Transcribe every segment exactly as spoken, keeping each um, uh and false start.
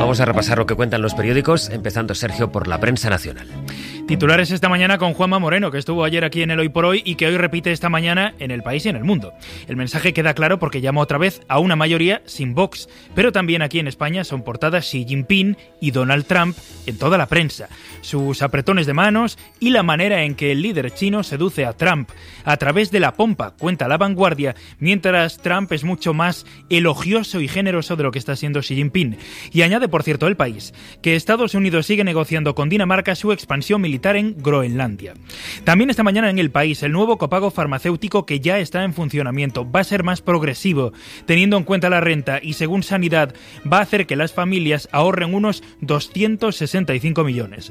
Vamos a repasar lo que cuentan los periódicos, empezando, Sergio, por la prensa nacional. Titulares esta mañana con Juanma Moreno, que estuvo ayer aquí en el Hoy por Hoy y que hoy repite esta mañana en El País y en El Mundo. El mensaje queda claro porque llama otra vez a una mayoría sin Vox, pero también aquí en España son portadas Xi Jinping y Donald Trump en toda la prensa. Sus apretones de manos y la manera en que el líder chino seduce a Trump a través de la pompa, cuenta La Vanguardia, mientras Trump es mucho más elogioso y generoso de lo que está siendo Xi Jinping. Y añade, por cierto, El País, que Estados Unidos sigue negociando con Dinamarca su expansión militar en Groenlandia. También esta mañana en El País, el nuevo copago farmacéutico que ya está en funcionamiento va a ser más progresivo, teniendo en cuenta la renta, y según Sanidad va a hacer que las familias ahorren unos doscientos sesenta y cinco millones.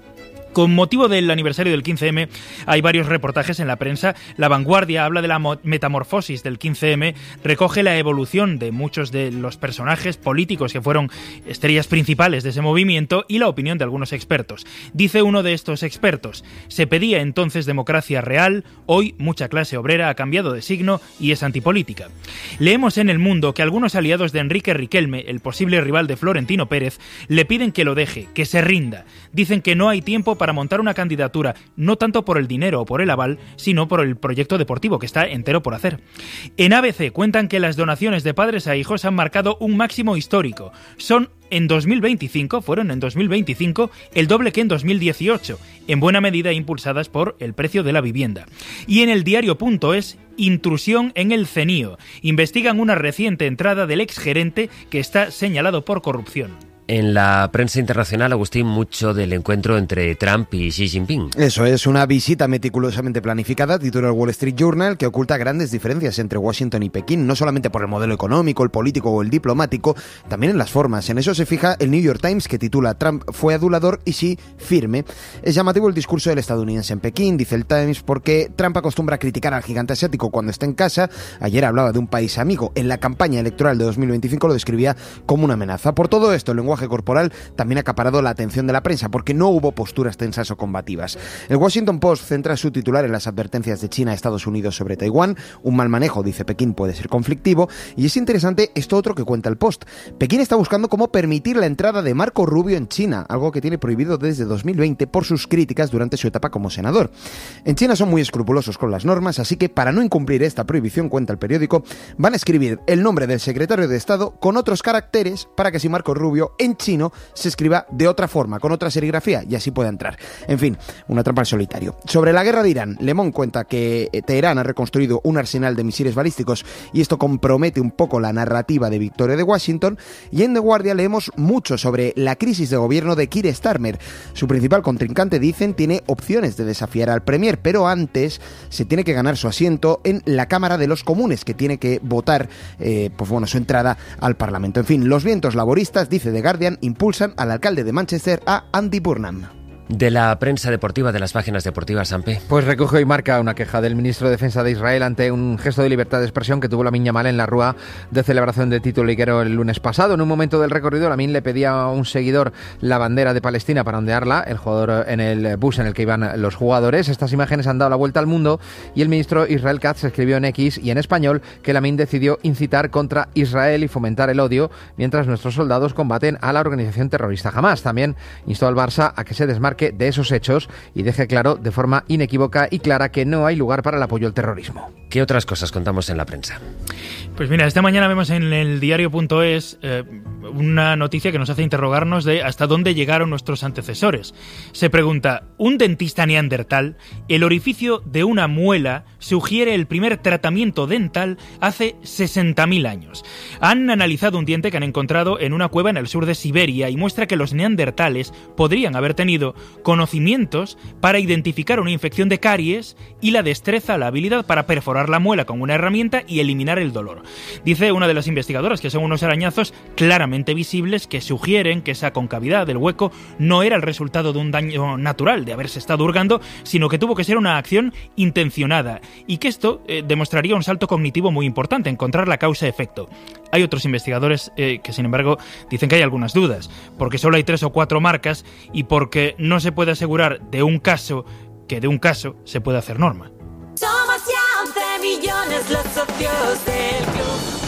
Con motivo del aniversario del quince eme, hay varios reportajes en la prensa. La Vanguardia habla de la metamorfosis del quince eme, recoge la evolución de muchos de los personajes políticos que fueron estrellas principales de ese movimiento y la opinión de algunos expertos. Dice uno de estos expertos: se pedía entonces democracia real, hoy mucha clase obrera ha cambiado de signo y es antipolítica. Leemos en El Mundo que algunos aliados de Enrique Riquelme, el posible rival de Florentino Pérez, le piden que lo deje, que se rinda. Dicen que no hay tiempo para montar una candidatura, no tanto por el dinero o por el aval, sino por el proyecto deportivo que está entero por hacer. En A B C cuentan que las donaciones de padres a hijos han marcado un máximo histórico. Son en dos mil veinticinco, fueron en dos mil veinticinco, el doble que en dos mil dieciocho, en buena medida impulsadas por el precio de la vivienda. Y en el diario.es, intrusión en el CENIO. Investigan una reciente entrada del exgerente que está señalado por corrupción. En la prensa internacional, Agustín, mucho del encuentro entre Trump y Xi Jinping. Eso es, una visita meticulosamente planificada, titula el Wall Street Journal, que oculta grandes diferencias entre Washington y Pekín, no solamente por el modelo económico, el político o el diplomático, también en las formas. En eso se fija el New York Times, que titula Trump fue adulador y Xi firme. Es llamativo el discurso del estadounidense en Pekín, dice el Times, porque Trump acostumbra a criticar al gigante asiático cuando está en casa. Ayer hablaba de un país amigo. En la campaña electoral de dos mil veinticinco lo describía como una amenaza. Por todo esto, el lenguaje corporal también ha acaparado la atención de la prensa, porque no hubo posturas tensas o combativas. El Washington Post centra su titular en las advertencias de China a Estados Unidos sobre Taiwán. Un mal manejo, dice Pekín, puede ser conflictivo. Y es interesante esto otro que cuenta el Post. Pekín está buscando cómo permitir la entrada de Marco Rubio en China, algo que tiene prohibido desde dos mil veinte por sus críticas durante su etapa como senador. En China son muy escrupulosos con las normas, así que para no incumplir esta prohibición, cuenta el periódico, van a escribir el nombre del secretario de Estado con otros caracteres para que si Marco Rubio en chino se escriba de otra forma, con otra serigrafía, y así pueda entrar. En fin, una trampa al solitario. Sobre la guerra de Irán, Le Monde cuenta que Teherán ha reconstruido un arsenal de misiles balísticos y esto compromete un poco la narrativa de victoria de Washington. Y en The Guardian leemos mucho sobre la crisis de gobierno de Keir Starmer. Su principal contrincante, dicen, tiene opciones de desafiar al Premier, pero antes se tiene que ganar su asiento en la Cámara de los Comunes, que tiene que votar eh, pues bueno, su entrada al Parlamento. En fin, los vientos laboristas, dice The Guardian, impulsan al alcalde de Manchester, a Andy Burnham. De la prensa deportiva, de las páginas deportivas, Sampe. Pues recoge y marca una queja del ministro de Defensa de Israel ante un gesto de libertad de expresión que tuvo Lamine Yamal en la rúa de celebración del título liguero el lunes pasado. En un momento del recorrido, Lamine le pedía a un seguidor la bandera de Palestina para ondearla, el jugador en el bus en el que iban los jugadores. Estas imágenes han dado la vuelta al mundo y el ministro Israel Katz escribió en X y en español que Lamine decidió incitar contra Israel y fomentar el odio mientras nuestros soldados combaten a la organización terrorista Hamás. También instó al Barça a que se desmarque de esos hechos y deje claro de forma inequívoca y clara que no hay lugar para el apoyo al terrorismo. ¿Qué otras cosas contamos en la prensa? Pues mira, esta mañana vemos en el diario.es eh, una noticia que nos hace interrogarnos de hasta dónde llegaron nuestros antecesores. Se pregunta, ¿un dentista neandertal? El orificio de una muela sugiere el primer tratamiento dental hace sesenta mil años. Han analizado un diente que han encontrado en una cueva en el sur de Siberia y muestra que los neandertales podrían haber tenido conocimientos para identificar una infección de caries y la destreza, la habilidad para perforar la muela con una herramienta y eliminar el dolor. Dice una de las investigadoras que son unos arañazos claramente visibles que sugieren que esa concavidad del hueco no era el resultado de un daño natural, de haberse estado hurgando, sino que tuvo que ser una acción intencionada y que esto eh, demostraría un salto cognitivo muy importante, encontrar la causa-efecto. Hay otros investigadores eh, que, sin embargo, dicen que hay algunas dudas, porque solo hay tres o cuatro marcas y porque no se puede asegurar de un caso que de un caso se puede hacer norma. Somos ya once millones los socios del club.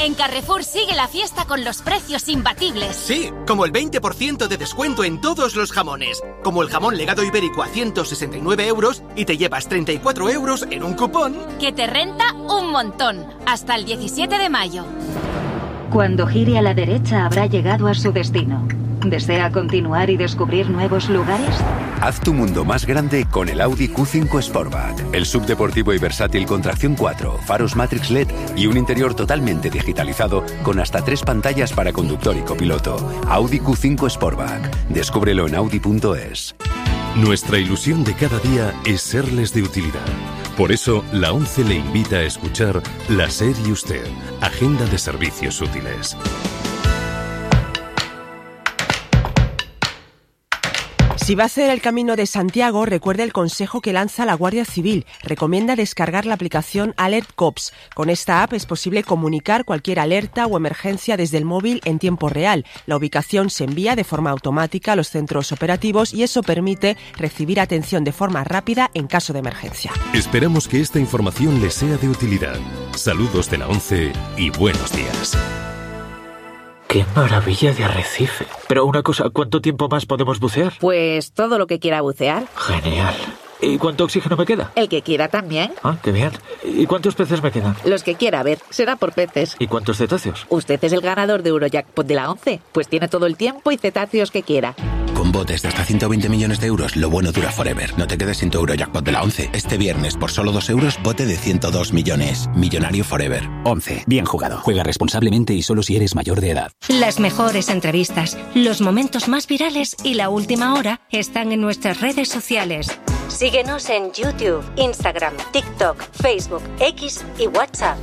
En Carrefour sigue la fiesta con los precios imbatibles. Sí, como el veinte por ciento de descuento en todos los jamones. Como el jamón legado ibérico a ciento sesenta y nueve euros y te llevas treinta y cuatro euros en un cupón. Que te renta un montón. Hasta el diecisiete de mayo. Cuando gire a la derecha habrá llegado a su destino. ¿Desea continuar y descubrir nuevos lugares? Haz tu mundo más grande con el Audi Q cinco Sportback. El subdeportivo y versátil con tracción cuatro, faros Matrix L E D y un interior totalmente digitalizado con hasta tres pantallas para conductor y copiloto. Audi Q cinco Sportback. Descúbrelo en audi punto es. Nuestra ilusión de cada día es serles de utilidad. Por eso, la ONCE le invita a escuchar La SER y Usted, Agenda de Servicios Útiles. Si va a hacer el Camino de Santiago, recuerde el consejo que lanza la Guardia Civil. Recomienda descargar la aplicación Alert Cops. Con esta app es posible comunicar cualquier alerta o emergencia desde el móvil en tiempo real. La ubicación se envía de forma automática a los centros operativos y eso permite recibir atención de forma rápida en caso de emergencia. Esperamos que esta información les sea de utilidad. Saludos de la ONCE y buenos días. ¡Qué maravilla de arrecife! Pero una cosa, ¿cuánto tiempo más podemos bucear? Pues todo lo que quiera bucear. Genial. ¿Y cuánto oxígeno me queda? El que quiera también. Ah, qué bien. ¿Y cuántos peces me quedan? Los que quiera, a ver, será por peces. ¿Y cuántos cetáceos? Usted es el ganador de Eurojackpot de la ONCE, pues tiene todo el tiempo y cetáceos que quiera. Con botes de hasta ciento veinte millones de euros, lo bueno dura forever. No te quedes sin tu Eurojackpot de la ONCE. Este viernes, por solo dos euros, bote de ciento dos millones. Millonario forever. ONCE. Bien jugado. Juega responsablemente y solo si eres mayor de edad. Las mejores entrevistas, los momentos más virales y la última hora están en nuestras redes sociales. Síguenos en YouTube, Instagram, TikTok, Facebook, X y WhatsApp.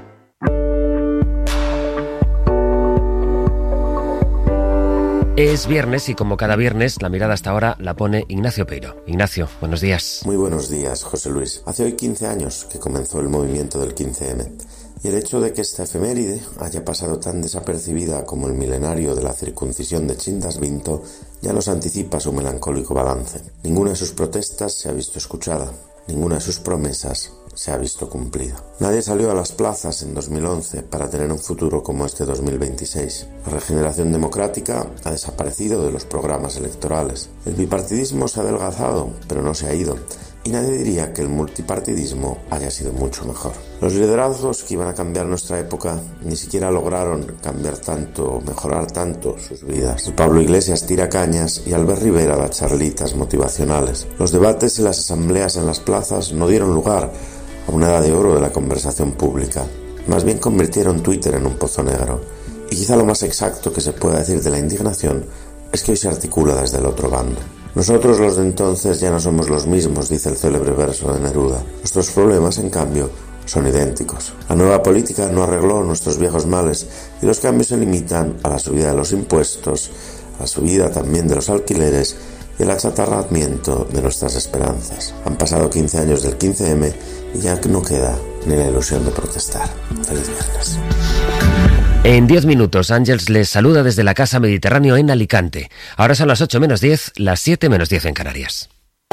Es viernes y como cada viernes la mirada hasta ahora la pone Ignacio Peiro. Ignacio, buenos días. Muy buenos días, José Luis. Hace hoy quince años que comenzó el movimiento del quince eme y el hecho de que esta efeméride haya pasado tan desapercibida como el milenario de la circuncisión de Chindas Vinto ya nos anticipa su melancólico balance. Ninguna de sus protestas se ha visto escuchada, ninguna de sus promesas se ha visto cumplida. Nadie salió a las plazas en dos mil once para tener un futuro como este dos mil veintiséis. La regeneración democrática ha desaparecido de los programas electorales. El bipartidismo se ha adelgazado, pero no se ha ido. Y nadie diría que el multipartidismo haya sido mucho mejor. Los liderazgos que iban a cambiar nuestra época ni siquiera lograron cambiar tanto o mejorar tanto sus vidas. El Pablo Iglesias tira cañas y Albert Rivera da charlitas motivacionales. Los debates y las asambleas en las plazas no dieron lugar a una edad de oro de la conversación pública. Más bien convirtieron Twitter en un pozo negro. Y quizá lo más exacto que se pueda decir de la indignación es que hoy se articula desde el otro bando. Nosotros los de entonces ya no somos los mismos, dice el célebre verso de Neruda. Nuestros problemas, en cambio, son idénticos. La nueva política no arregló nuestros viejos males y los cambios se limitan a la subida de los impuestos, a la subida también de los alquileres y el achatarramiento de nuestras esperanzas. Han pasado quince años del quince eme y ya no queda ni la ilusión de protestar. Feliz viernes. En diez minutos, Ángels les saluda desde la Casa Mediterráneo en Alicante. Ahora son las ocho menos diez, las siete menos diez en Canarias.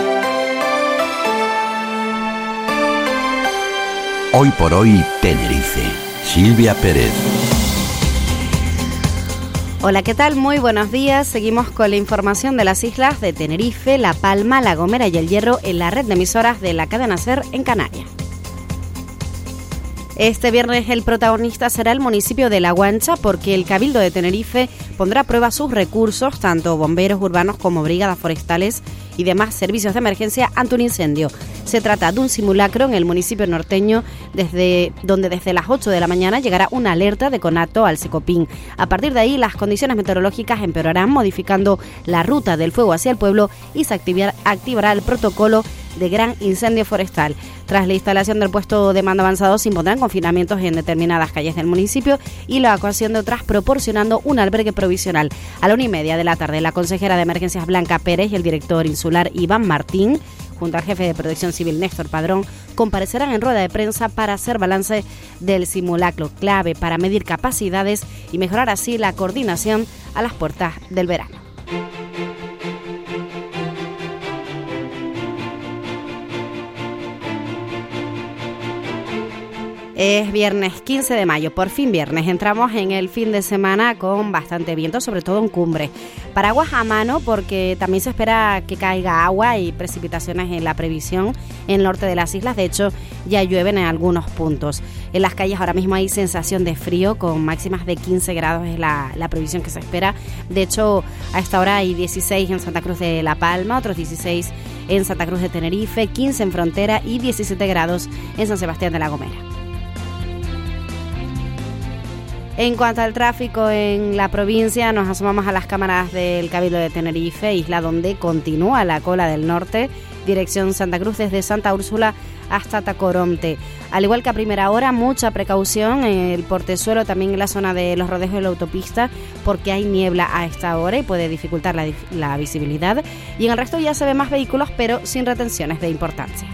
Hoy por hoy, Tenerife. Silvia Pérez. Hola, ¿qué tal? Muy buenos días. Seguimos con la información de las islas de Tenerife, La Palma, La Gomera y El Hierro en la red de emisoras de la cadena SER en Canarias. Este viernes el protagonista será el municipio de La Guancha porque el Cabildo de Tenerife pondrá a prueba sus recursos, tanto bomberos urbanos como brigadas forestales y demás servicios de emergencia ante un incendio. Se trata de un simulacro en el municipio norteño, desde donde desde las ocho de la mañana llegará una alerta de conato al Secopín. A partir de ahí, las condiciones meteorológicas empeorarán, modificando la ruta del fuego hacia el pueblo y se activar, activará el protocolo de gran incendio forestal. Tras la instalación del puesto de mando avanzado, se impondrán confinamientos en determinadas calles del municipio y la evacuación de otras, proporcionando un albergue provisional. A la una y media de la tarde, la consejera de Emergencias Blanca Pérez y el director insular Iván Martín, junto al jefe de Protección Civil Néstor Padrón, comparecerán en rueda de prensa para hacer balance del simulacro, clave para medir capacidades y mejorar así la coordinación a las puertas del verano. Es viernes quince de mayo, por fin viernes. Entramos en el fin de semana con bastante viento, sobre todo en cumbre. Paraguas a mano porque también se espera que caiga agua y precipitaciones en la previsión en el norte de las islas. De hecho, ya llueven en algunos puntos. En las calles ahora mismo hay sensación de frío con máximas de quince grados, es la, la previsión que se espera. De hecho, a esta hora hay dieciséis en Santa Cruz de La Palma, otros dieciséis en Santa Cruz de Tenerife, quince en Frontera y diecisiete grados en San Sebastián de la Gomera. En cuanto al tráfico en la provincia, nos asomamos a las cámaras del Cabildo de Tenerife, isla donde continúa la cola del norte, dirección Santa Cruz desde Santa Úrsula hasta Tacoronte. Al igual que a primera hora, mucha precaución en el portezuelo, también en la zona de los rodeos de la autopista, porque hay niebla a esta hora y puede dificultar la, la visibilidad. Y en el resto ya se ven más vehículos, pero sin retenciones de importancia.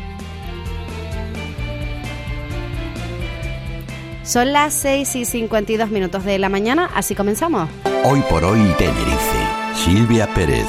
Son las seis y cincuenta y dos minutos de la mañana, así comenzamos. Hoy por hoy Tenerife. Silvia Pérez.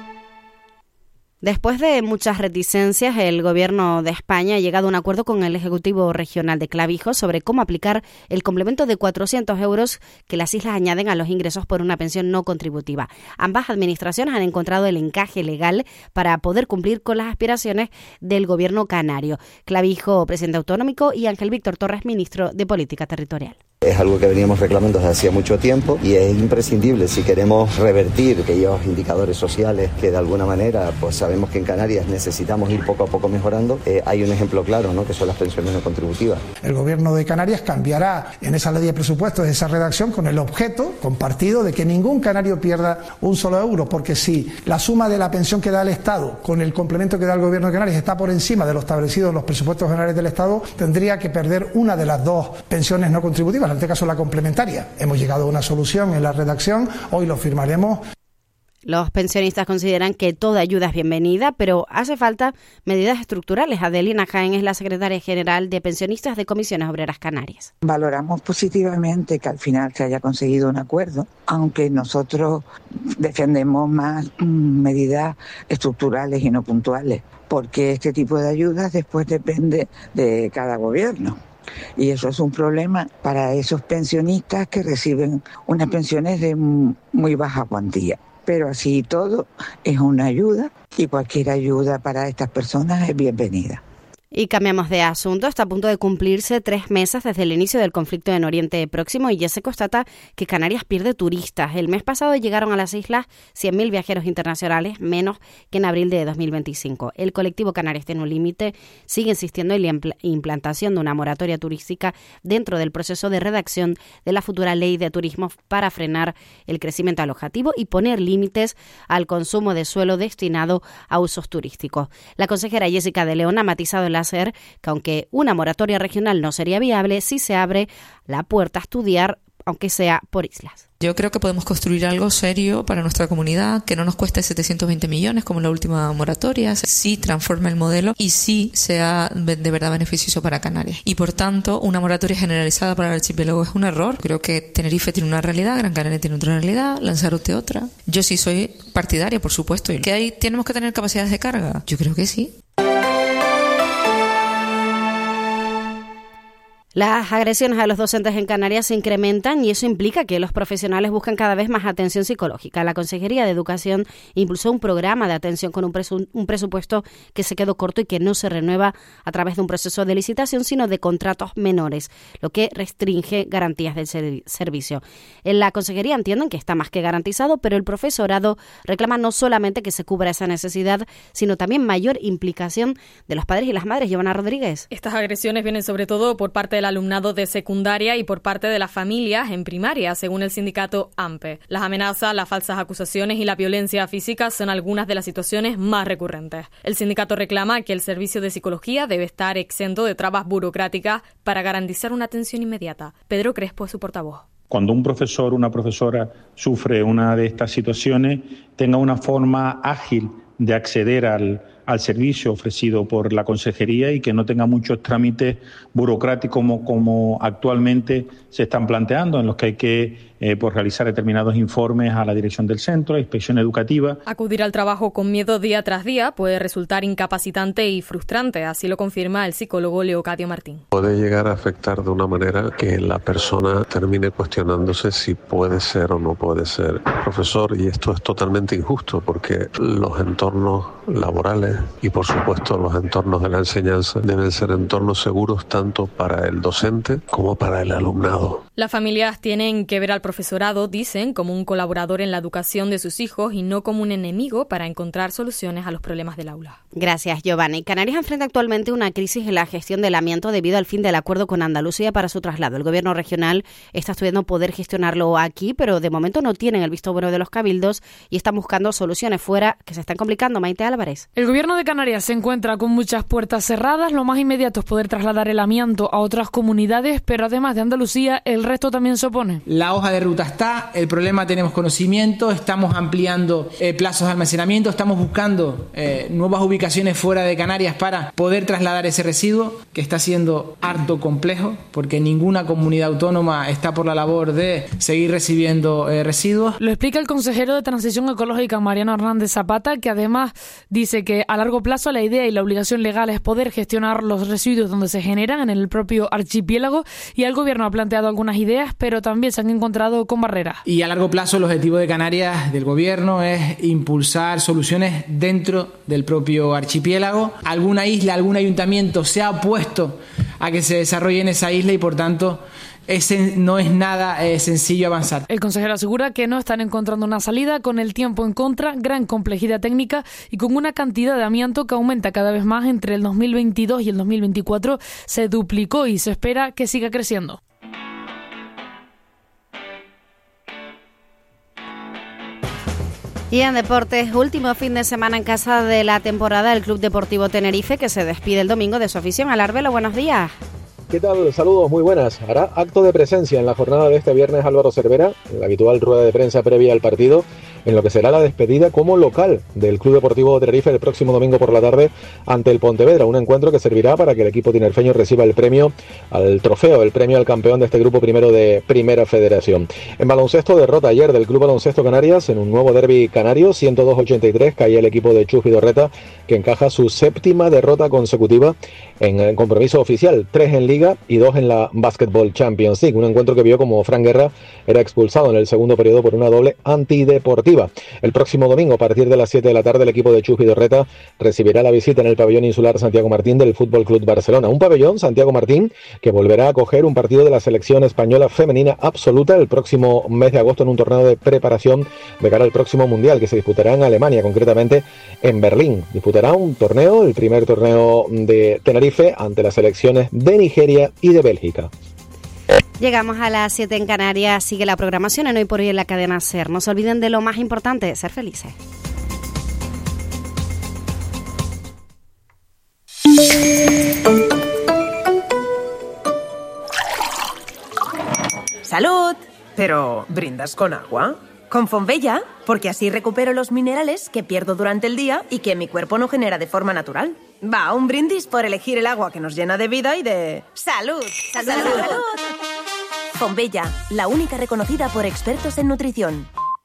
Después de muchas reticencias, el Gobierno de España ha llegado a un acuerdo con el Ejecutivo Regional de Clavijo sobre cómo aplicar el complemento de cuatrocientos euros que las islas añaden a los ingresos por una pensión no contributiva. Ambas administraciones han encontrado el encaje legal para poder cumplir con las aspiraciones del Gobierno canario. Clavijo, presidente autonómico, y Ángel Víctor Torres, ministro de Política Territorial. Es algo que veníamos reclamando desde hacía mucho tiempo y es imprescindible si queremos revertir aquellos indicadores sociales que de alguna manera pues sabemos que en Canarias necesitamos ir poco a poco mejorando. Eh, hay un ejemplo claro, ¿no?, que son las pensiones no contributivas. El Gobierno de Canarias cambiará en esa ley de presupuestos esa redacción con el objeto compartido de que ningún canario pierda un solo euro, porque si la suma de la pensión que da el Estado con el complemento que da el Gobierno de Canarias está por encima de lo establecido en los presupuestos generales del Estado, tendría que perder una de las dos pensiones no contributivas, en este caso la complementaria. Hemos llegado a una solución en la redacción, hoy lo firmaremos. Los pensionistas consideran que toda ayuda es bienvenida, pero hace falta medidas estructurales. Adelina Jaén es la secretaria general de Pensionistas de Comisiones Obreras Canarias. Valoramos positivamente que al final se haya conseguido un acuerdo, aunque nosotros defendemos más medidas estructurales y no puntuales, porque este tipo de ayudas después depende de cada gobierno. Y eso es un problema para esos pensionistas que reciben unas pensiones de muy baja cuantía. Pero así y todo es una ayuda y cualquier ayuda para estas personas es bienvenida. Y cambiamos de asunto. Está a punto de cumplirse tres meses desde el inicio del conflicto en Oriente Próximo y ya se constata que Canarias pierde turistas. El mes pasado llegaron a las islas cien mil viajeros internacionales, menos que en abril de dos mil veinticinco. El colectivo Canarias tiene un límite, sigue insistiendo en la impl- implantación de una moratoria turística dentro del proceso de redacción de la futura ley de turismo para frenar el crecimiento alojativo y poner límites al consumo de suelo destinado a usos turísticos. La consejera Jessica de León ha matizado en la hacer que aunque una moratoria regional no sería viable, sí se abre la puerta a estudiar, aunque sea por islas. Yo creo que podemos construir algo serio para nuestra comunidad, que no nos cueste setecientos veinte millones como la última moratoria, sí transforme el modelo y sí sea de verdad beneficioso para Canarias. Y por tanto, una moratoria generalizada para el archipiélago es un error. Creo que Tenerife tiene una realidad, Gran Canaria tiene otra realidad, Lanzarote otra. Yo sí soy partidaria, por supuesto. ¿Que ahí tenemos que tener capacidades de carga? Yo creo que sí. Las agresiones a los docentes en Canarias se incrementan y eso implica que los profesionales buscan cada vez más atención psicológica. La Consejería de Educación impulsó un programa de atención con un, presu- un presupuesto que se quedó corto y que no se renueva a través de un proceso de licitación, sino de contratos menores, lo que restringe garantías del ser- servicio. En la Consejería entienden que está más que garantizado, pero el profesorado reclama no solamente que se cubra esa necesidad, sino también mayor implicación de los padres y las madres. Giovanna Rodríguez. Estas agresiones vienen sobre todo por parte de del alumnado de secundaria y por parte de las familias en primaria, según el sindicato AMPE. Las amenazas, las falsas acusaciones y la violencia física son algunas de las situaciones más recurrentes. El sindicato reclama que el servicio de psicología debe estar exento de trabas burocráticas para garantizar una atención inmediata. Pedro Crespo es su portavoz. Cuando un profesor o una profesora sufre una de estas situaciones, tenga una forma ágil de acceder al, al servicio ofrecido por la consejería y que no tenga muchos trámites burocráticos como, como actualmente se están planteando, en los que hay que eh, por realizar determinados informes a la dirección del centro, a inspección educativa. Acudir al trabajo con miedo día tras día puede resultar incapacitante y frustrante, así lo confirma el psicólogo Leocadio Martín. Puede llegar a afectar de una manera que la persona termine cuestionándose si puede ser o no puede ser profesor, y esto es totalmente injusto porque los entornos laborales y por supuesto los entornos de la enseñanza deben ser entornos seguros tanto para el docente como para el alumnado. Las familias tienen que ver al profesorado, dicen, como un colaborador en la educación de sus hijos y no como un enemigo para encontrar soluciones a los problemas del aula. Gracias, Giovanni. Canarias enfrenta actualmente una crisis en la gestión del amianto debido al fin del acuerdo con Andalucía para su traslado. El gobierno regional está estudiando poder gestionarlo aquí, pero de momento no tienen el visto bueno de los cabildos y están buscando soluciones fuera que se están complicando. Maite Álvarez. El gobierno de Canarias se encuentra con muchas puertas cerradas. Lo más inmediato es poder trasladar el amianto a otras comunidades, pero además de Andalucía, el resto también se opone. La hoja de ruta está, el problema tenemos conocimiento, estamos ampliando eh, plazos de almacenamiento, estamos buscando eh, nuevas ubicaciones fuera de Canarias para poder trasladar ese residuo, que está siendo harto complejo, porque ninguna comunidad autónoma está por la labor de seguir recibiendo eh, residuos. Lo explica el consejero de Transición Ecológica, Mariano Hernández Zapata, que además dice que a largo plazo la idea y la obligación legal es poder gestionar los residuos donde se generan en el propio archipiélago, y el gobierno ha planteado algunas ideas, pero también se han encontrado con barreras. Y a largo plazo el objetivo de Canarias, del gobierno, es impulsar soluciones dentro del propio archipiélago. Alguna isla, algún ayuntamiento se ha opuesto a que se desarrolle en esa isla y por tanto ese no es nada eh, sencillo avanzar. El consejero asegura que no están encontrando una salida, con el tiempo en contra, gran complejidad técnica y con una cantidad de amianto que aumenta cada vez más. Entre el dos mil veintidós y el dos mil veinticuatro se duplicó y se espera que siga creciendo. Y en deportes, último fin de semana en casa de la temporada del Club Deportivo Tenerife, que se despide el domingo de su afición. Alarbelo, buenos días. ¿Qué tal? Saludos, muy buenas. Hará acto de presencia en la jornada de este viernes Álvaro Cervera, en la habitual rueda de prensa previa al partido, en lo que será la despedida como local del Club Deportivo Tenerife el próximo domingo por la tarde ante el Pontevedra, un encuentro que servirá para que el equipo tinerfeño reciba el premio al trofeo, el premio al campeón de este grupo primero de Primera Federación. En baloncesto, derrota ayer del Club Baloncesto Canarias en un nuevo derbi canario, ciento dos a ochenta y tres, caía el equipo de Chus Vidorreta, que encaja su séptima derrota consecutiva en el compromiso oficial, tres en Liga y dos en la Basketball Champions League, un encuentro que vio como Fran Guerra era expulsado en el segundo periodo por una doble antideportiva. El próximo domingo, a partir de las siete de la tarde, el equipo de Chus Vidorreta recibirá la visita en el pabellón insular Santiago Martín del Fútbol Club Barcelona, un pabellón, Santiago Martín, que volverá a acoger un partido de la selección española femenina absoluta el próximo mes de agosto en un torneo de preparación de cara al próximo Mundial, que se disputará en Alemania, concretamente en Berlín. Disputará un torneo, el primer torneo de Tenerife, ante las selecciones de Nigeria y de Bélgica. Llegamos a las siete en Canarias. Sigue la programación en Hoy por Hoy en la cadena SER. No se olviden de lo más importante, ser felices. ¡Salud! Pero, ¿brindas con agua? Con Fonbella, porque así recupero los minerales que pierdo durante el día y que mi cuerpo no genera de forma natural. Va, un brindis por elegir el agua que nos llena de vida y de... ¡Salud! ¡Salud! ¡Salud! ¡Salud! Fonbella, la única reconocida por expertos en nutrición.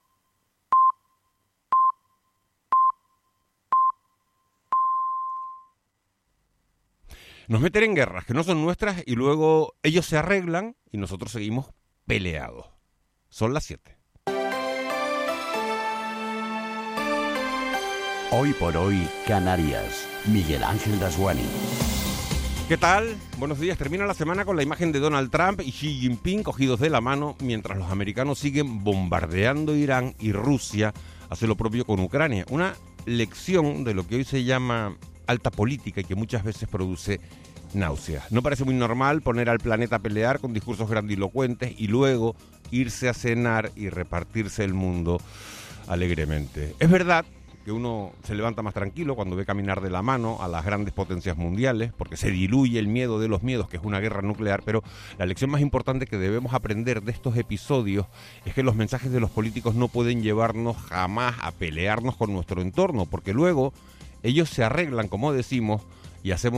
Nos meten en guerras que no son nuestras y luego ellos se arreglan y nosotros seguimos peleados. Son las siete. Hoy por hoy, Canarias. Miguel Ángel Dasguani. ¿Qué tal? Buenos días. Termina la semana con la imagen de Donald Trump y Xi Jinping cogidos de la mano mientras los americanos siguen bombardeando Irán y Rusia hace lo propio con Ucrania. Una lección de lo que hoy se llama alta política y que muchas veces produce náuseas. No parece muy normal poner al planeta a pelear con discursos grandilocuentes y luego irse a cenar y repartirse el mundo alegremente. Es verdad que uno se levanta más tranquilo cuando ve caminar de la mano a las grandes potencias mundiales, porque se diluye el miedo de los miedos, que es una guerra nuclear, pero la lección más importante que debemos aprender de estos episodios es que los mensajes de los políticos no pueden llevarnos jamás a pelearnos con nuestro entorno, porque luego ellos se arreglan, como decimos, y hacemos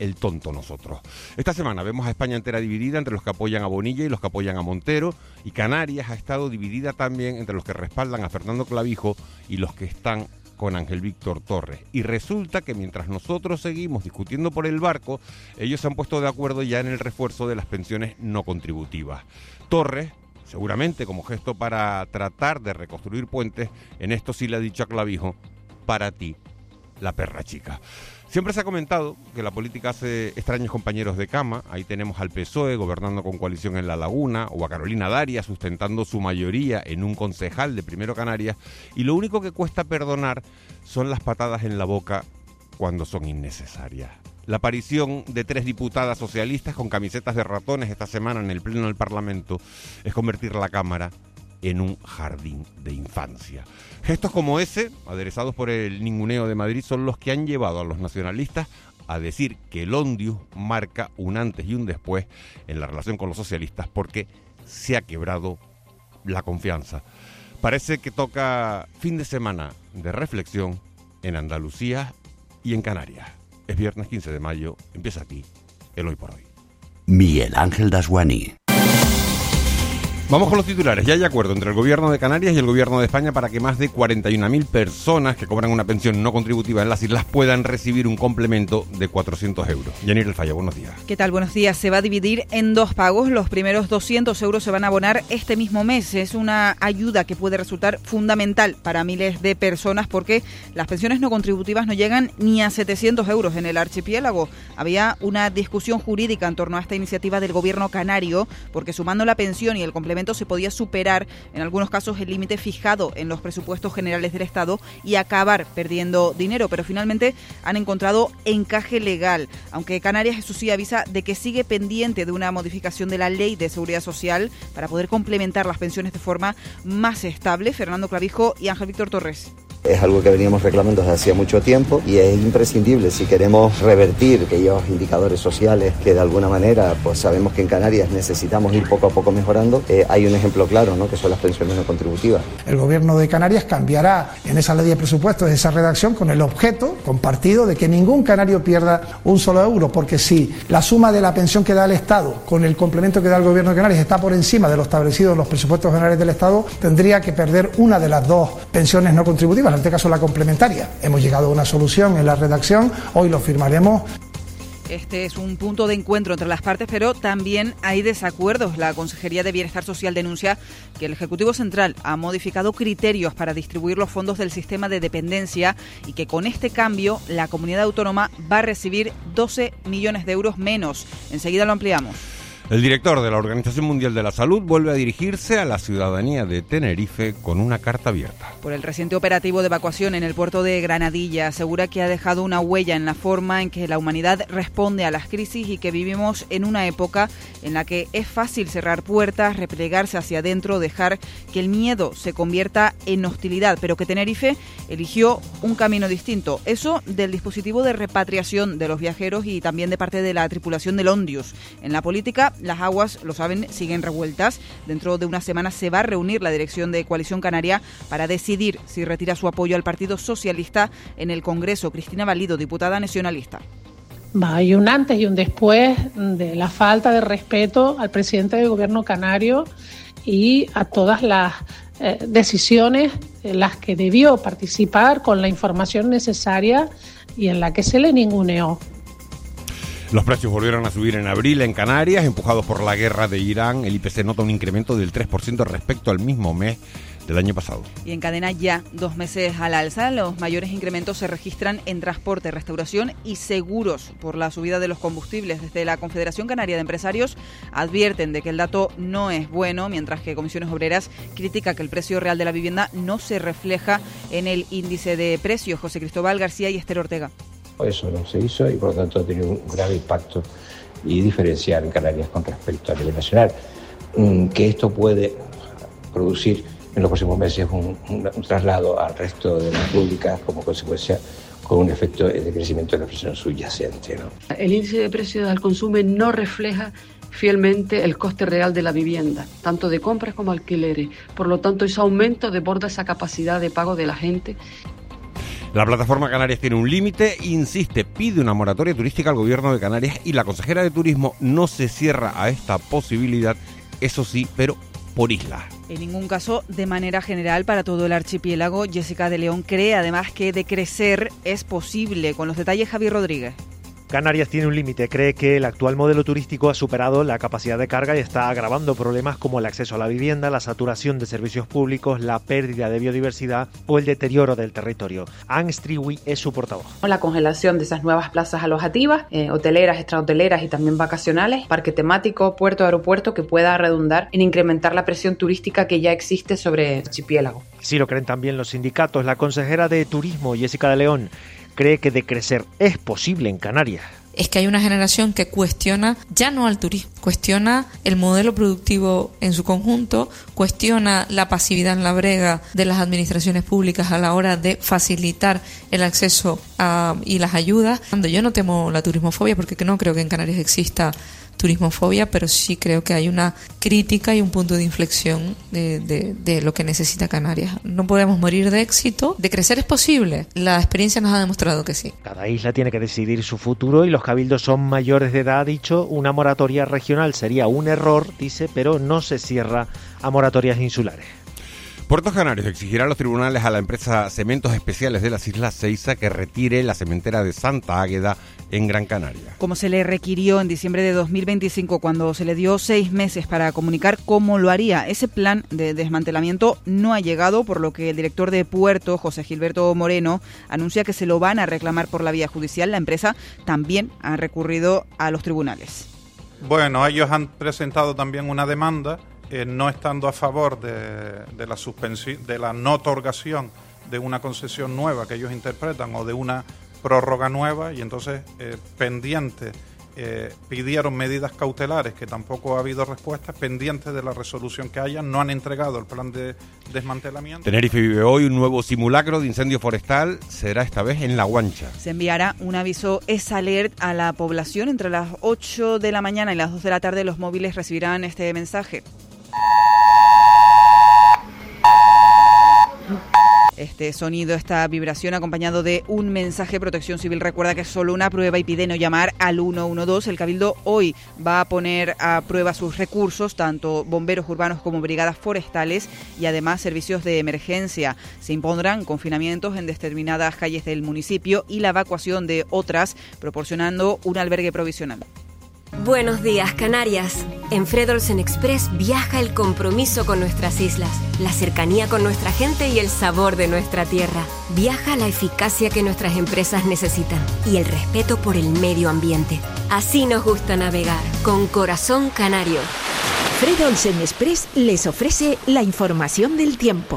el tonto nosotros. Esta semana vemos a España entera dividida entre los que apoyan a Bonilla y los que apoyan a Montero, y Canarias ha estado dividida también entre los que respaldan a Fernando Clavijo y los que están con Ángel Víctor Torres. Y resulta que mientras nosotros seguimos discutiendo por el barco, ellos se han puesto de acuerdo ya en el refuerzo de las pensiones no contributivas. Torres, seguramente como gesto para tratar de reconstruir puentes, en esto sí le ha dicho a Clavijo: para ti, la perra chica. Siempre se ha comentado que la política hace extraños compañeros de cama. Ahí tenemos al P S O E gobernando con coalición en La Laguna, o a Carolina Darias sustentando su mayoría en un concejal de Primero Canarias, y lo único que cuesta perdonar son las patadas en la boca cuando son innecesarias. La aparición de tres diputadas socialistas con camisetas de ratones esta semana en el Pleno del Parlamento es convertir la Cámara en un jardín de infancia. Gestos como ese, aderezados por el ninguneo de Madrid, son los que han llevado a los nacionalistas a decir que el Ondius marca un antes y un después en la relación con los socialistas, porque se ha quebrado la confianza. Parece que toca fin de semana de reflexión en Andalucía y en Canarias. Es viernes quince de mayo, empieza aquí el Hoy por Hoy. Miguel Ángel Dasguani. Vamos con los titulares. Ya hay acuerdo entre el Gobierno de Canarias y el Gobierno de España para que más de cuarenta y una mil personas que cobran una pensión no contributiva en las islas puedan recibir un complemento de cuatrocientos euros. Yanir El Falla, buenos días. ¿Qué tal? Buenos días. Se va a dividir en dos pagos. Los primeros doscientos euros se van a abonar este mismo mes. Es una ayuda que puede resultar fundamental para miles de personas porque las pensiones no contributivas no llegan ni a setecientos euros en el archipiélago. Había una discusión jurídica en torno a esta iniciativa del Gobierno canario porque sumando la pensión y el complemento se podía superar en algunos casos el límite fijado en los presupuestos generales del Estado y acabar perdiendo dinero, pero finalmente han encontrado encaje legal, aunque Canarias, eso sí, avisa de que sigue pendiente de una modificación de la Ley de Seguridad Social para poder complementar las pensiones de forma más estable. Fernando Clavijo y Ángel Víctor Torres. Es algo que veníamos reclamando desde hacía mucho tiempo y es imprescindible si queremos revertir aquellos indicadores sociales que de alguna manera pues sabemos que en Canarias necesitamos ir poco a poco mejorando. Eh, hay un ejemplo claro, ¿no?, que son las pensiones no contributivas. El Gobierno de Canarias cambiará en esa ley de presupuestos esa redacción con el objeto compartido de que ningún canario pierda un solo euro, porque si la suma de la pensión que da el Estado con el complemento que da el Gobierno de Canarias está por encima de lo establecido en los presupuestos generales del Estado, tendría que perder una de las dos pensiones no contributivas, en este caso la complementaria. Hemos llegado a una solución en la redacción, hoy lo firmaremos. Este es un punto de encuentro entre las partes, pero también hay desacuerdos. La Consejería de Bienestar Social denuncia que el Ejecutivo Central ha modificado criterios para distribuir los fondos del sistema de dependencia y que con este cambio la comunidad autónoma va a recibir doce millones de euros menos. Enseguida lo ampliamos. El director de la Organización Mundial de la Salud vuelve a dirigirse a la ciudadanía de Tenerife con una carta abierta. Por el reciente operativo de evacuación en el puerto de Granadilla, asegura que ha dejado una huella en la forma en que la humanidad responde a las crisis y que vivimos en una época en la que es fácil cerrar puertas, replegarse hacia adentro, dejar que el miedo se convierta en hostilidad, pero que Tenerife eligió un camino distinto. Eso del dispositivo de repatriación de los viajeros y también de parte de la tripulación del Ondius. En la política, las aguas, lo saben, siguen revueltas. Dentro de una semana se va a reunir la dirección de Coalición Canaria para decidir si retira su apoyo al Partido Socialista en el Congreso. Cristina Valido, diputada nacionalista. Hay un antes y un después de la falta de respeto al presidente del Gobierno canario y a todas las eh, decisiones en las que debió participar con la información necesaria y en la que se le ninguneó. Los precios volvieron a subir en abril en Canarias, empujados por la guerra de Irán. El I P C nota un incremento del tres por ciento respecto al mismo mes del año pasado. Y encadena ya dos meses al alza. Los mayores incrementos se registran en transporte, restauración y seguros por la subida de los combustibles. Desde la Confederación Canaria de Empresarios advierten de que el dato no es bueno, mientras que Comisiones Obreras critica que el precio real de la vivienda no se refleja en el índice de precios. José Cristóbal García y Esther Ortega. Eso no se hizo y por lo tanto ha tenido un grave impacto y diferencial en Canarias con respecto a nivel nacional. Que esto puede producir en los próximos meses un, un, un traslado al resto de las públicas como consecuencia con un efecto de crecimiento de la inflación subyacente, ¿no? El índice de precios al consumo no refleja fielmente el coste real de la vivienda, tanto de compras como alquileres. Por lo tanto, ese aumento desborda esa capacidad de pago de la gente. La plataforma Canarias tiene un límite, insiste, pide una moratoria turística al gobierno de Canarias y la consejera de Turismo no se cierra a esta posibilidad, eso sí, pero por isla. En ningún caso de manera general para todo el archipiélago. Jessica de León cree además que decrecer es posible. Con los detalles, Javier Rodríguez. Canarias tiene un límite, cree que el actual modelo turístico ha superado la capacidad de carga y está agravando problemas como el acceso a la vivienda, la saturación de servicios públicos, la pérdida de biodiversidad o el deterioro del territorio. Anne Striwi es su portavoz. La congelación de esas nuevas plazas alojativas, eh, hoteleras, extrahoteleras y también vacacionales, parque temático, puerto, aeropuerto, que pueda redundar en incrementar la presión turística que ya existe sobre el archipiélago. Sí lo creen también los sindicatos. La consejera de Turismo, Jessica de León, cree que decrecer es posible en Canarias. Es que hay una generación que cuestiona ya no al turismo, cuestiona el modelo productivo en su conjunto, cuestiona la pasividad en la brega de las administraciones públicas a la hora de facilitar el acceso a, y las ayudas. Yo no temo la turismofobia porque no creo que en Canarias exista turismofobia, pero sí creo que hay una crítica y un punto de inflexión de, de, de lo que necesita Canarias. No podemos morir de éxito. De crecer es posible. La experiencia nos ha demostrado que sí. Cada isla tiene que decidir su futuro y los cabildos son mayores de edad, ha dicho. Una moratoria regional sería un error, dice, pero no se cierra a moratorias insulares. Puertos Canarios exigirá a los tribunales a la empresa Cementos Especiales de las Islas Ceiza que retire la cementera de Santa Águeda en Gran Canaria. Como se le requirió en diciembre de dos mil veinticinco, cuando se le dio seis meses para comunicar cómo lo haría. Ese plan de desmantelamiento no ha llegado, por lo que el director de Puerto, José Gilberto Moreno, anuncia que se lo van a reclamar por la vía judicial. La empresa también ha recurrido a los tribunales. Bueno, ellos han presentado también una demanda, eh, no estando a favor de, de la suspensión, de la no otorgación de una concesión nueva que ellos interpretan o de una prórroga nueva, y entonces eh, pendiente eh, pidieron medidas cautelares que tampoco ha habido respuesta, pendientes de la resolución que haya, no han entregado el plan de desmantelamiento. Tenerife vive hoy un nuevo simulacro de incendio forestal, será esta vez en La Guancha. Se enviará un aviso S-Alert a la población entre las ocho de la mañana y las dos de la tarde. Los móviles recibirán este mensaje. Este sonido, esta vibración acompañado de un mensaje. Protección Civil recuerda que es solo una prueba y pide no llamar al uno uno dos. El Cabildo hoy va a poner a prueba sus recursos, tanto bomberos urbanos como brigadas forestales y además servicios de emergencia. Se impondrán confinamientos en determinadas calles del municipio y la evacuación de otras, proporcionando un albergue provisional. Buenos días, Canarias. En Fred Olsen Express viaja el compromiso con nuestras islas, la cercanía con nuestra gente y el sabor de nuestra tierra. Viaja la eficacia que nuestras empresas necesitan y el respeto por el medio ambiente. Así nos gusta navegar, con corazón canario. Fred Olsen Express les ofrece la información del tiempo.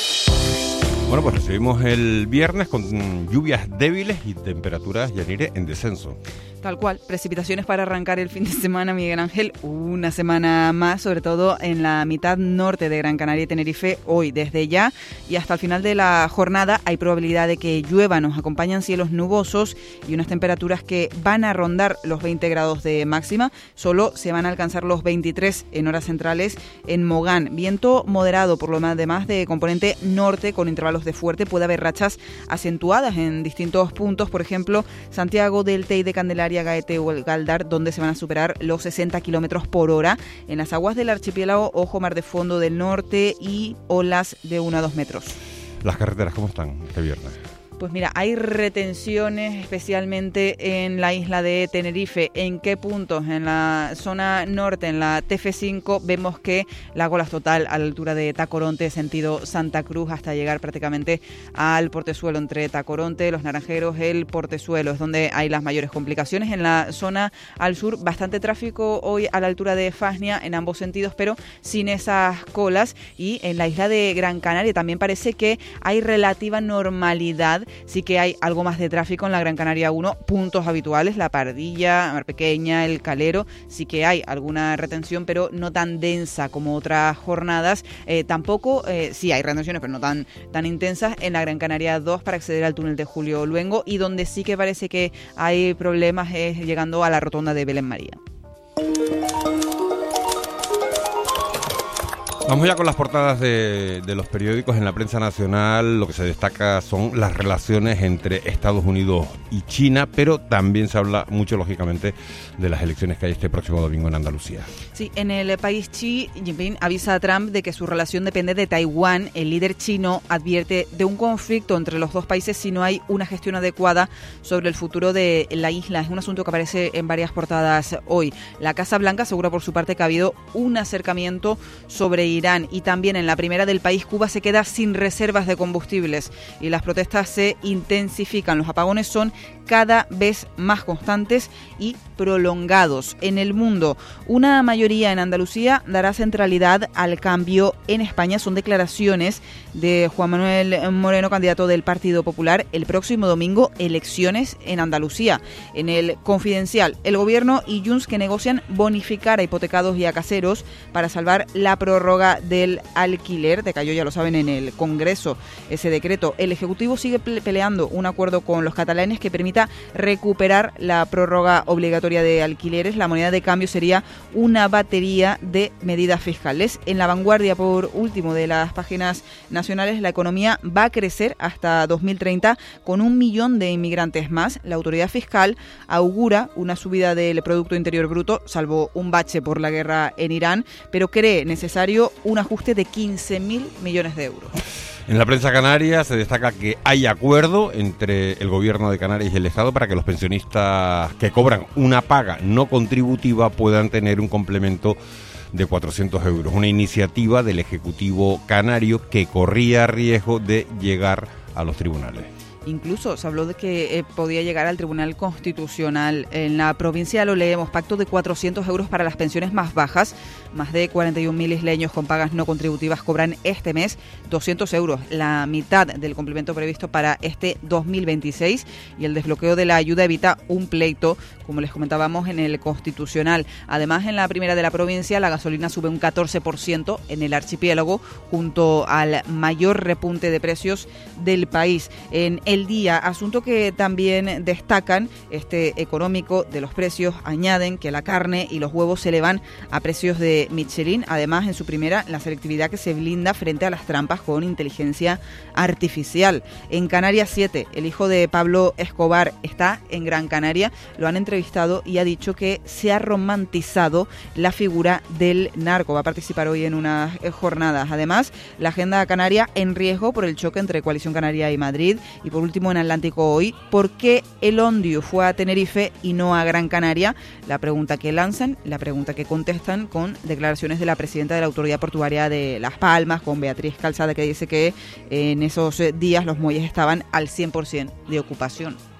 Bueno, pues recibimos el viernes con lluvias débiles y temperaturas, Yanire, en descenso. Tal cual, precipitaciones para arrancar el fin de semana, Miguel Ángel, una semana más, sobre todo en la mitad norte de Gran Canaria y Tenerife, hoy, desde ya y hasta el final de la jornada hay probabilidad de que llueva. Nos acompañan cielos nubosos y unas temperaturas que van a rondar los veinte grados de máxima, solo se van a alcanzar los veintitrés en horas centrales en Mogán. Viento moderado, por lo demás de componente norte, con intervalos de fuerte, puede haber rachas acentuadas en distintos puntos, por ejemplo, Santiago del Tey de Candelaria, Gaete o el Galdar, donde se van a superar los sesenta kilómetros por hora. En las aguas del archipiélago, ojo, mar de fondo del norte y olas de uno a dos metros. ¿Las carreteras cómo están este viernes? Pues mira, hay retenciones especialmente en la isla de Tenerife. ¿En qué puntos? En la zona norte, en la T F cinco, vemos que la cola es total a la altura de Tacoronte, sentido Santa Cruz, hasta llegar prácticamente al Portezuelo. Entre Tacoronte, Los Naranjeros, el Portezuelo es donde hay las mayores complicaciones. En la zona al sur, bastante tráfico hoy a la altura de Fasnia en ambos sentidos, pero sin esas colas. Y en la isla de Gran Canaria también parece que hay relativa normalidad. Sí que hay algo más de tráfico en la Gran Canaria uno, puntos habituales, La Pardilla, Mar Pequeña, El Calero, sí que hay alguna retención, pero no tan densa como otras jornadas. Eh, tampoco, eh, sí hay retenciones, pero no tan, tan intensas en la Gran Canaria dos para acceder al túnel de Julio Luengo, y donde sí que parece que hay problemas es llegando a la rotonda de Belén María. Vamos ya con las portadas de, de los periódicos. En la prensa nacional lo que se destaca son las relaciones entre Estados Unidos y China, pero también se habla mucho, lógicamente, de las elecciones que hay este próximo domingo en Andalucía. Sí, en el país Xi Jinping avisa a Trump de que su relación depende de Taiwán. El líder chino advierte de un conflicto entre los dos países si no hay una gestión adecuada sobre el futuro de la isla. Es un asunto que aparece en varias portadas hoy. La Casa Blanca asegura por su parte que ha habido un acercamiento sobre Irán, y también en la primera del país, Cuba se queda sin reservas de combustibles y las protestas se intensifican. Los apagones son cada vez más constantes y prolongados. En el mundo, una mayoría en Andalucía dará centralidad al cambio en España. Son declaraciones de Juan Manuel Moreno, candidato del Partido Popular. El próximo domingo, elecciones en Andalucía. En el Confidencial, el Gobierno y Junts que negocian bonificar a hipotecados y a caseros para salvar la prórroga del alquiler. Decayó, ya lo saben, en el Congreso ese decreto. El Ejecutivo sigue peleando un acuerdo con los catalanes que permita recuperar la prórroga obligatoria de alquileres. La moneda de cambio sería una batería de medidas fiscales. En La Vanguardia, por último, de las páginas nacionales, la economía va a crecer hasta dos mil treinta con un millón de inmigrantes más. La autoridad fiscal augura una subida del Producto Interior Bruto, salvo un bache por la guerra en Irán, pero cree necesario un ajuste de quince mil millones de euros. En la prensa canaria se destaca que hay acuerdo entre el Gobierno de Canarias y el Estado para que los pensionistas que cobran una paga no contributiva puedan tener un complemento de cuatrocientos euros. Una iniciativa del Ejecutivo canario que corría riesgo de llegar a los tribunales. Incluso se habló de que eh, podía llegar al Tribunal Constitucional. En la provincia lo leemos: pacto de cuatrocientos euros para las pensiones más bajas. Más de cuarenta y un mil isleños con pagas no contributivas cobran este mes doscientos euros, la mitad del complemento previsto para este dos mil veintiséis, y el desbloqueo de la ayuda evita un pleito, como les comentábamos, en el Constitucional. Además, en la primera de la provincia, la gasolina sube un catorce por ciento en el archipiélago, junto al mayor repunte de precios del país. En el día, asunto que también destacan, este económico de los precios, añaden que la carne y los huevos se elevan a precios de Michelin. Además, en su primera, la selectividad que se blinda frente a las trampas con inteligencia artificial. En Canarias siete, el hijo de Pablo Escobar está en Gran Canaria. Lo han entrevistado y ha dicho que se ha romantizado la figura del narco. Va a participar hoy en unas jornadas. Además, la agenda canaria en riesgo por el choque entre Coalición Canaria y Madrid. Y por último, en Atlántico hoy, ¿por qué el Ondio fue a Tenerife y no a Gran Canaria? La pregunta que lanzan, la pregunta que contestan con declaraciones de la presidenta de la Autoridad Portuaria de Las Palmas, con Beatriz Calzada, que dice que en esos días los muelles estaban al cien por ciento de ocupación.